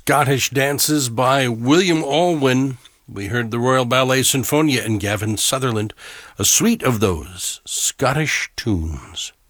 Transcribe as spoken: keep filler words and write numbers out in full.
Scottish dances by William Alwyn. We heard the Royal Ballet Sinfonia and Gavin Sutherland, a suite of those Scottish tunes.